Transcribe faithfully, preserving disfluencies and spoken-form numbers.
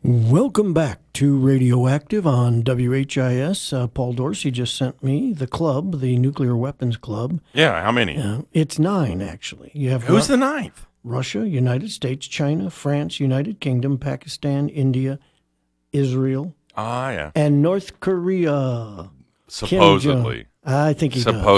Welcome back to Radioactive on W H I S. Uh, Paul Dorsey just sent me the club, the Nuclear Weapons Club. Yeah, how many? Uh, it's nine, actually. You have Who's Ru- the ninth? Russia, United States, China, France, United Kingdom, Pakistan, India, Israel, Ah, yeah. and North Korea. Kim Supposedly. Jong- I think he does. Supposedly.